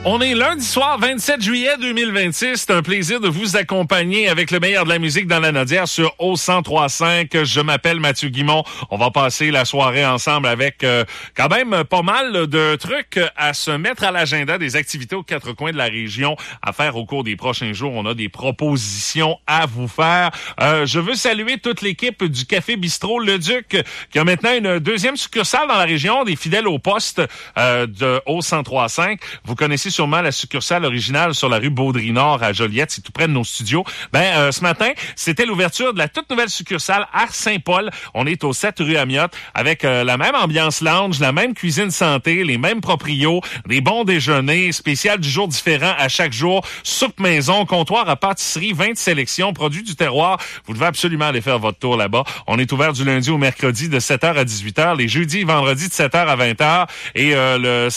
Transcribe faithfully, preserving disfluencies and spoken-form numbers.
On est lundi soir, vingt-sept juillet deux mille vingt-six. C'est un plaisir de vous accompagner avec le meilleur de la musique dans la Nodière sur O cent trois cinq. Je m'appelle Mathieu Guimont. On va passer la soirée ensemble avec euh, quand même pas mal de trucs à se mettre à l'agenda, des activités aux quatre coins de la région à faire au cours des prochains jours. On a des propositions à vous faire. Euh, je veux saluer toute l'équipe du Café Bistrot Le Duc qui a maintenant une deuxième succursale dans la région, des fidèles au poste euh, de O cent trois cinq. Vous connaissez sûrement la succursale originale sur la rue Baudry-Nord à Joliette, c'est tout près de nos studios. Ben, euh, ce matin, c'était l'ouverture de la toute nouvelle succursale à Saint-Paul. On est au sept rue Amiotte avec euh, la même ambiance lounge, la même cuisine santé, les mêmes proprios, des bons déjeuners, spécial du jour différent à chaque jour, soupe maison, comptoir à pâtisserie, vingt sélections, produits du terroir. Vous devez absolument aller faire votre tour là-bas. On est ouvert du lundi au mercredi de sept heures à dix-huit heures, les jeudis et vendredis de sept heures à vingt heures et euh, le